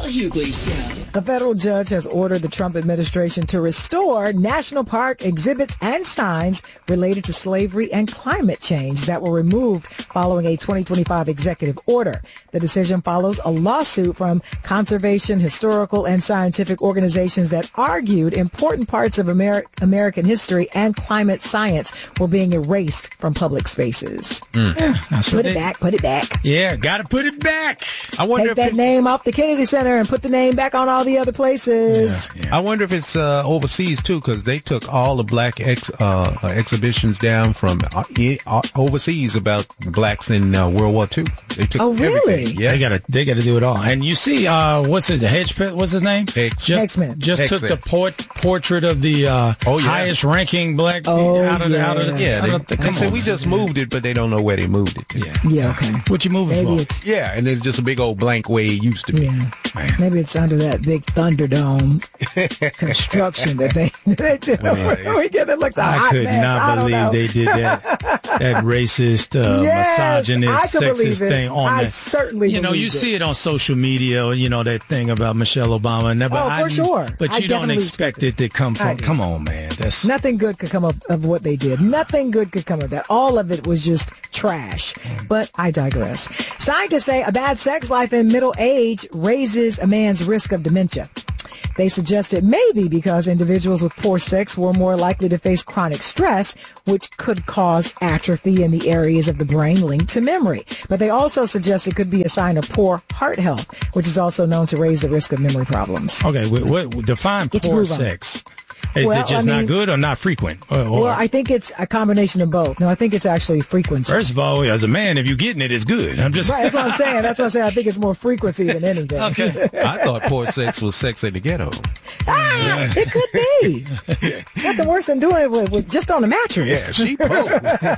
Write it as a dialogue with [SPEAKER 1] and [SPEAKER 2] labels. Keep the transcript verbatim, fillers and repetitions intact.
[SPEAKER 1] Hughley Show.
[SPEAKER 2] A federal judge has ordered the Trump administration to restore national park exhibits and signs related to slavery and climate change that were removed following a twenty twenty-five executive order. The decision follows a lawsuit from conservation, historical, and scientific organizations that argued important parts of Ameri- American history and climate science were being erased from public spaces.
[SPEAKER 3] Mm. Yeah,
[SPEAKER 2] put it they, back, put it back.
[SPEAKER 3] Yeah, gotta put it back.
[SPEAKER 2] I wonder Take if that it, name off the Kennedy Center and put the name back on all the other places.
[SPEAKER 4] Yeah, yeah. I wonder if it's uh, overseas, too, because they took all the black ex, uh, uh, exhibitions down from uh, uh, overseas about blacks in uh, World War Two. They took
[SPEAKER 2] oh, really?
[SPEAKER 4] Everything. Yeah,
[SPEAKER 3] they gotta they gotta do it all. And you see, uh, what's his hedge? What's his name?
[SPEAKER 4] Hex.
[SPEAKER 3] Just,
[SPEAKER 2] Hexman.
[SPEAKER 3] just
[SPEAKER 4] Hexman.
[SPEAKER 3] took the port, portrait of the uh,
[SPEAKER 4] oh, yeah.
[SPEAKER 3] highest ranking black
[SPEAKER 2] oh,
[SPEAKER 3] out of the
[SPEAKER 2] yeah.
[SPEAKER 3] out of the,
[SPEAKER 4] yeah.
[SPEAKER 3] out
[SPEAKER 4] They,
[SPEAKER 3] of the,
[SPEAKER 4] they said we just moved it, but they don't know where they moved it to.
[SPEAKER 3] Yeah,
[SPEAKER 2] yeah. Okay.
[SPEAKER 3] What you moving
[SPEAKER 2] Maybe
[SPEAKER 3] for?
[SPEAKER 2] It's,
[SPEAKER 4] yeah, and it's just a big old blank way it used to be.
[SPEAKER 2] Yeah. Man. Maybe it's under that big Thunderdome construction that they, they did over the weekend. It looks a
[SPEAKER 3] I
[SPEAKER 2] hot
[SPEAKER 3] could
[SPEAKER 2] mess.
[SPEAKER 3] not
[SPEAKER 2] I don't
[SPEAKER 3] believe
[SPEAKER 2] know.
[SPEAKER 3] they did that that racist, uh,
[SPEAKER 2] yes,
[SPEAKER 3] misogynist, sexist thing on
[SPEAKER 2] I
[SPEAKER 3] that.
[SPEAKER 2] certainly
[SPEAKER 3] You know, you
[SPEAKER 2] it.
[SPEAKER 3] see it on social media, you know, that thing about Michelle Obama. And that, but
[SPEAKER 2] oh,
[SPEAKER 3] I,
[SPEAKER 2] for sure.
[SPEAKER 3] But you
[SPEAKER 2] I
[SPEAKER 3] don't expect it to come from, come on, man. That's
[SPEAKER 2] Nothing good could come up of what they did. Nothing good could come of that. All of it was just trash. But I digress. Scientists say a bad sex life in middle age raises a man's risk of dementia. They suggest it may be because individuals with poor sex were more likely to face chronic stress, which could cause atrophy in the areas of the brain linked to memory. But they also suggest it could be a sign of poor heart health, which is also known to raise the risk of memory problems.
[SPEAKER 3] Okay, what, what define poor sex? Is
[SPEAKER 2] well,
[SPEAKER 3] it just
[SPEAKER 2] I mean,
[SPEAKER 3] not good or not frequent? Or, or?
[SPEAKER 2] Well, I think it's a combination of both. No, I think it's actually frequency.
[SPEAKER 3] First of all, as a man, if you're getting it, it's good. I'm just
[SPEAKER 2] right. That's what I'm saying. That's what I'm saying. I think it's more frequency than anything.
[SPEAKER 3] Okay.
[SPEAKER 4] I thought poor sex was sex in the ghetto.
[SPEAKER 2] Ah, it could be. Nothing worse than doing it with, with just on a mattress.
[SPEAKER 4] Yeah, she poor.